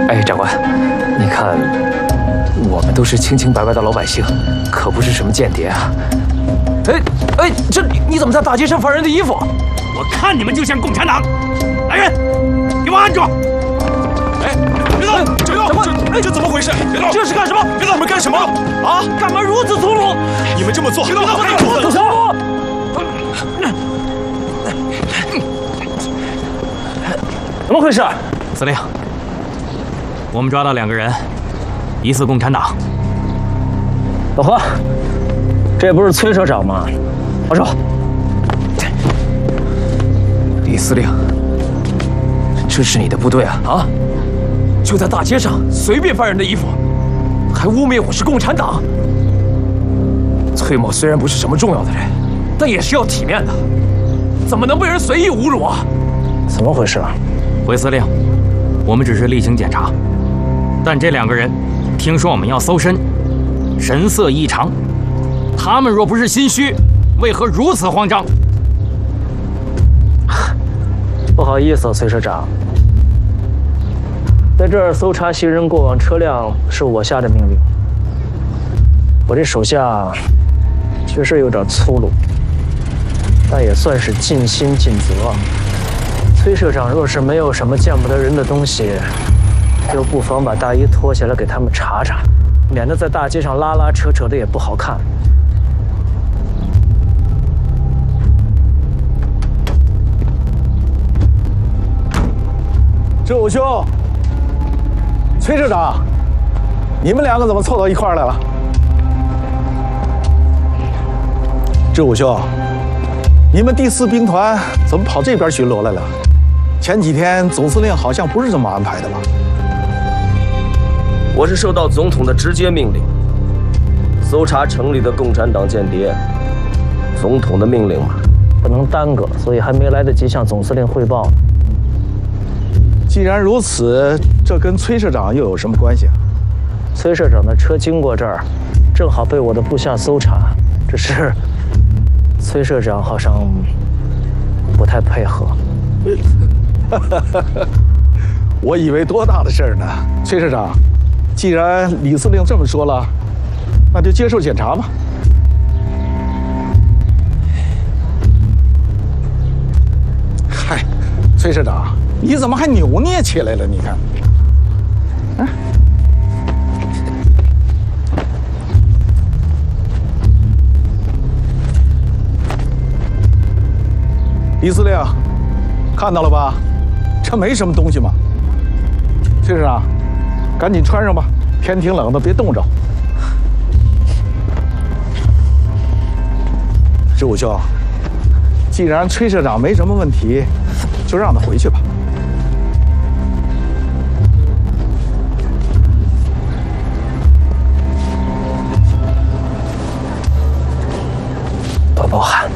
哎，长官，你看，我们都是清清白白的老百姓，可不是什么间谍啊。哎，这你怎么在大街上翻人的衣服？ 我看你们就像共产党！来人，给我按住！ 哎，别动！这怎么回事？别动！ 这是干什么？ 别动！你们干什么？啊？ 干嘛如此粗鲁？ 你们这么做，别动！ 还有如此粗鲁！怎么回事？ 司令，我们抓到2个人，疑似共产党。 老何，这不是崔社长吗？放手！李司令，这是你的部队啊！啊！就在大街上随便翻人的衣服，还污蔑我是共产党。崔某虽然不是什么重要的人，但也是要体面的，怎么能被人随意侮辱啊？怎么回事啊？ 回司令，我们只是例行检查，但这2个人听说我们要搜身，神色异常。他们若不是心虚，为何如此慌张？ 不好意思，崔社长，在这儿搜查行人过往车辆是我下的命令。我这手下确实有点粗鲁，但也算是尽心尽责。崔社长若是没有什么见不得人的东西，就不妨把大衣脱下来给他们查查，免得在大街上拉拉扯扯的也不好看。 志武兄，崔社长，你们2个怎么凑到一块儿来了？志武兄，你们第4兵团怎么跑这边巡逻来了？前几天总司令好像不是这么安排的吧？ 我是受到总统的直接命令，搜查城里的共产党间谍。总统的命令嘛， 不能耽搁，所以还没来得及向总司令汇报。 既然如此，这跟崔社长又有什么关系啊？ 崔社长的车经过这儿，正好被我的部下搜查，只是崔社长好像不太配合。 我以为多大的事儿呢，崔社长。既然李司令这么说了，那就接受检查吧。嗨，崔社长，你怎么还扭捏起来了？你看，啊，李司令，看到了吧？这没什么东西嘛。崔社长，赶紧穿上吧，天挺冷的，别冻着。志武兄，既然崔社长没什么问题，就让他回去吧。 多包涵。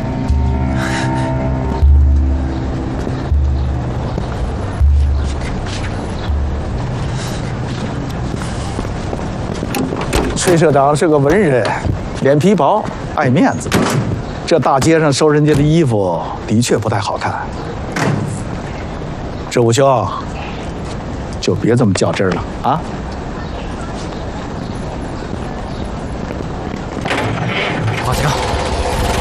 崔社长是个文人，脸皮薄，爱面子。这大街上收人家的衣服，的确不太好看。志武兄，就别这么较真了啊！